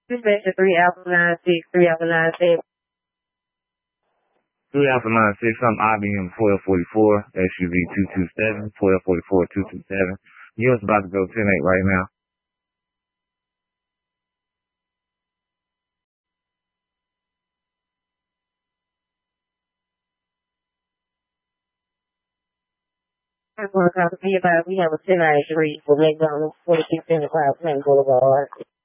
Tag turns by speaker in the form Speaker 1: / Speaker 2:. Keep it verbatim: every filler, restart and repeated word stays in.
Speaker 1: Dispatcher three Alpha nine six, three Alpha nine seven.
Speaker 2: three Alpha nine six, I'm I B M twelve forty-four, S U V two two seven, twelve forty-four, two two seven. U S about to go ten eight right now.
Speaker 1: That's one copy. Be advised, we have a ten nine three for McDonald's, forty-six seventy-five Plain Boulevard.